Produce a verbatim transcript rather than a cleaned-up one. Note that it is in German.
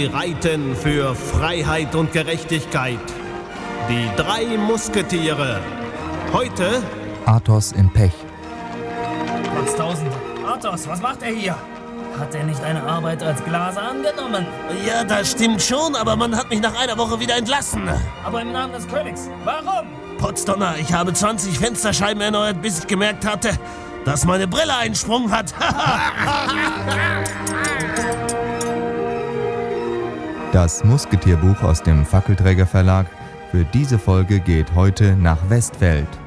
reiten für Freiheit und Gerechtigkeit. Die drei Musketiere. Heute Athos im Pech. Potztausend. Athos, was macht er hier? Hat er nicht eine Arbeit als Glaser angenommen? Ja, das stimmt schon, aber man hat mich nach einer Woche wieder entlassen. Aber im Namen des Königs. Warum? Potzdonner, ich habe zwanzig Fensterscheiben erneuert, bis ich gemerkt hatte, dass meine Brille einen Sprung hat. Das Musketierbuch aus dem Fackelträger Verlag für diese Folge geht heute nach Westfeld.